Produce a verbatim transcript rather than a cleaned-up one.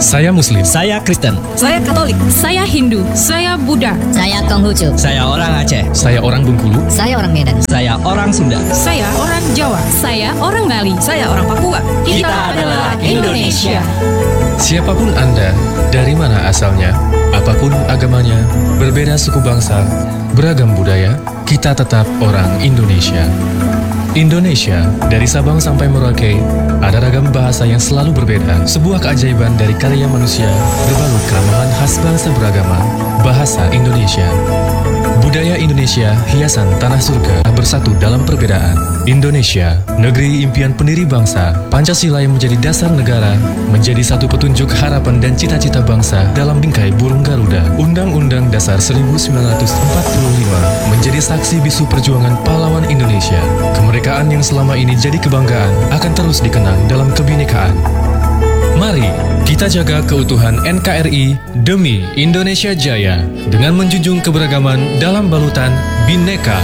Saya Muslim. Saya Kristen. Saya Katolik. Saya Hindu. Saya Buddha. Saya Konghucu. Saya orang Aceh. Saya orang Bengkulu. Saya orang Medan. Saya orang Sunda. Saya orang Jawa. Saya orang Bali. Saya orang Papua. Kita adalah Indonesia. Siapapun Anda, dari mana asalnya, apapun agamanya, berbeda suku bangsa, beragam budaya, kita tetap orang Indonesia. Indonesia, dari Sabang sampai Merauke, ada ragam bahasa yang selalu berbeda. Sebuah keajaiban dari karya manusia, berbalut keramahan khas bangsa beragama, bahasa Indonesia. Budaya Indonesia, hiasan tanah surga, bersatu dalam perbedaan. Indonesia, negeri impian pendiri bangsa, Pancasila yang menjadi dasar negara, menjadi satu petunjuk harapan dan cita-cita bangsa dalam bingkai burung Garuda. Undang-Undang Dasar seribu sembilan ratus empat puluh lima menjadi saksi bisu perjuangan pahlawan Indonesia. Kemerdekaan yang selama ini jadi kebanggaan akan terus dikenang dalam kebinekaan. Mari kita jaga keutuhan N K R I demi Indonesia Jaya dengan menjunjung keberagaman dalam balutan Bhinneka